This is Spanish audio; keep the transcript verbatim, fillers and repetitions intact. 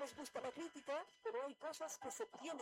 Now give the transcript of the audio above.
les gusta la crítica, pero hay cosas que se tienen